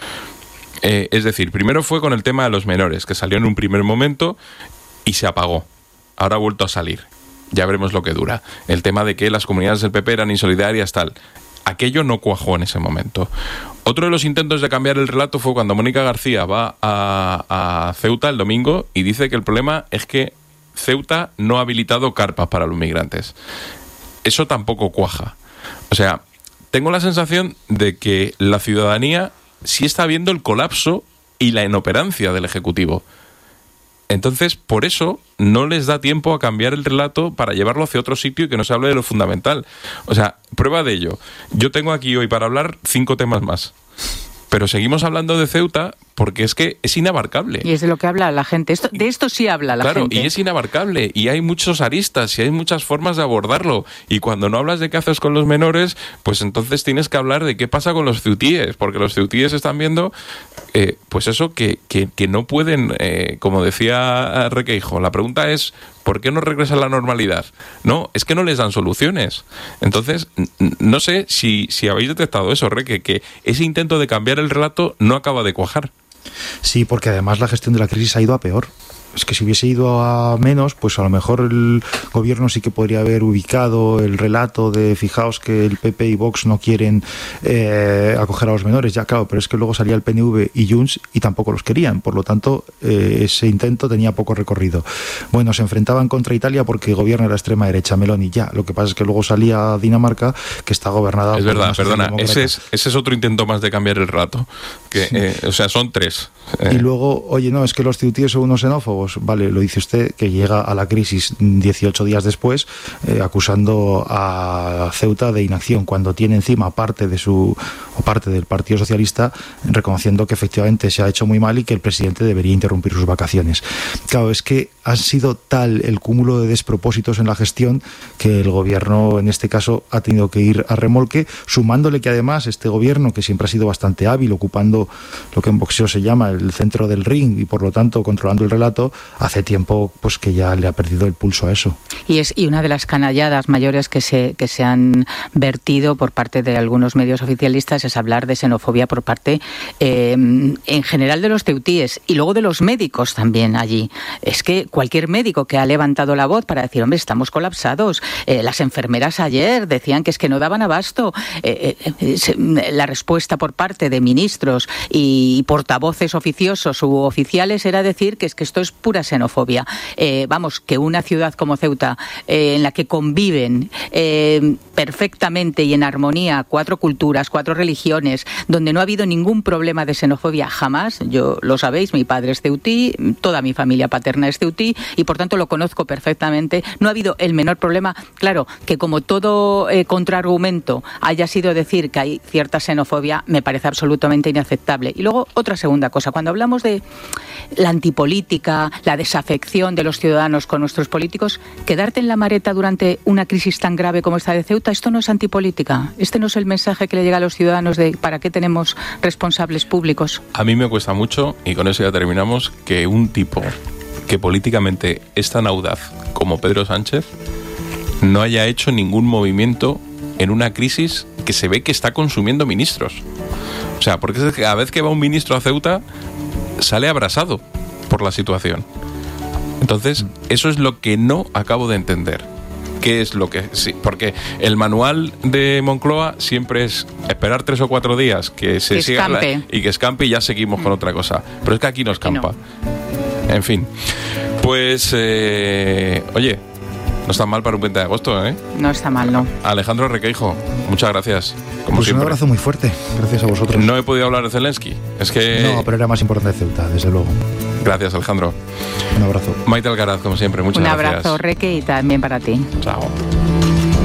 Es decir, primero fue con el tema de los menores, que salió en un primer momento y se apagó. Ahora ha vuelto a salir. Ya veremos lo que dura. El tema de que las comunidades del PP eran insolidarias, tal. Aquello no cuajó en ese momento. Otro de los intentos de cambiar el relato fue cuando Mónica García va a Ceuta el domingo y dice que el problema es que Ceuta no ha habilitado carpas para los migrantes. Eso tampoco cuaja. O sea, tengo la sensación de que la ciudadanía sí está viendo el colapso y la inoperancia del Ejecutivo. Entonces, por eso no les da tiempo a cambiar el relato para llevarlo hacia otro sitio y que no se hable de lo fundamental. O sea, prueba de ello. Yo tengo aquí hoy para hablar 5 temas más. Pero seguimos hablando de Ceuta porque es que es inabarcable. Y es de lo que habla la gente. De esto sí habla la gente. Claro, y es inabarcable. Y hay muchos aristas y hay muchas formas de abordarlo. Y cuando no hablas de qué haces con los menores, pues entonces tienes que hablar de qué pasa con los ceutíes. Porque los ceutíes están viendo, pues eso, que no pueden, como decía Requeijo, la pregunta es, ¿por qué no regresa a la normalidad? No, es que no les dan soluciones. Entonces, no sé si habéis detectado eso, Reque, que ese intento de cambiar el relato no acaba de cuajar. Sí, porque además la gestión de la crisis ha ido a peor. es que si hubiese ido a menos, pues a lo mejor el gobierno sí que podría haber ubicado el relato de fijaos que el PP y Vox no quieren acoger a los menores, ya claro, pero es que luego salía el PNV y Junts y tampoco los querían, por lo tanto ese intento tenía poco recorrido. Bueno, se enfrentaban contra Italia porque gobierna la extrema derecha, Meloni, ya, lo que pasa es que luego salía Dinamarca, que está gobernada es por verdad, perdona, ese es otro intento más de cambiar el relato, que sí. O sea, son 3. Y luego, oye, no, es que los ceutíes son unos xenófobos, vale, lo dice usted, que llega a la crisis 18 días después, acusando a Ceuta de inacción, cuando tiene encima parte del Partido Socialista reconociendo que efectivamente se ha hecho muy mal y que el presidente debería interrumpir sus vacaciones. Claro, es que ha sido tal el cúmulo de despropósitos en la gestión que el gobierno en este caso ha tenido que ir a remolque, sumándole que además este gobierno, que siempre ha sido bastante hábil, ocupando lo que en boxeo se llama el centro del ring y por lo tanto controlando el relato, hace tiempo pues que ya le ha perdido el pulso a eso. Y una de las canalladas mayores que se han vertido por parte de algunos medios oficialistas es hablar de xenofobia por parte en general de los ceutíes y luego de los médicos también allí. Es que cualquier médico que ha levantado la voz para decir, hombre, estamos colapsados, las enfermeras ayer decían que es que no daban abasto, la respuesta por parte de ministros y portavoces oficiosos u oficiales era decir que es que esto es pura xenofobia. Vamos, que una ciudad como Ceuta, en la que conviven perfectamente y en armonía 4 culturas, 4 religiones, donde no ha habido ningún problema de xenofobia jamás, yo lo sabéis, mi padre es ceutí, toda mi familia paterna es ceutí y por tanto lo conozco perfectamente, no ha habido el menor problema. Claro, que como todo contraargumento haya sido decir que hay cierta xenofobia, me parece absolutamente inaceptable. Y luego otra segunda cosa, cuando hablamos de la antipolítica, la desafección de los ciudadanos con nuestros políticos, quedarte en la mareta durante una crisis tan grave como esta de Ceuta, esto no es antipolítica, este no es el mensaje que le llega a los ciudadanos de para qué tenemos responsables públicos. A mí me cuesta mucho, y con eso ya terminamos, que un tipo que políticamente es tan audaz como Pedro Sánchez no haya hecho ningún movimiento en una crisis que se ve que está consumiendo ministros. O sea, porque es que cada vez que va un ministro a Ceuta sale abrasado por la situación. Entonces, eso es lo que no acabo de entender. ¿Qué es lo que...? Sí, porque el manual de Moncloa siempre es esperar 3 o 4 días que se siga y que escampe y ya seguimos con otra cosa. Pero es que aquí no escampa. No. En fin. Pues, oye, no está mal para un 20 de agosto, ¿eh? No está mal, no. Alejandro Requeijo, muchas gracias. Como pues siempre. Un abrazo muy fuerte, gracias a vosotros. No he podido hablar de Zelensky, es que... No, pero era más importante Ceuta, desde luego. Gracias, Alejandro. Un abrazo. Maite Alcaraz, como siempre, muchas gracias. Un abrazo, Reque, y también para ti. Chao.